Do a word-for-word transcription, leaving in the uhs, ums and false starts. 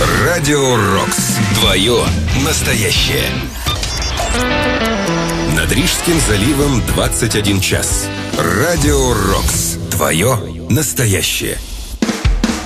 Радио Рокс. Твое настоящее. Над Рижским заливом двадцать один час. Радио Рокс. Твое настоящее.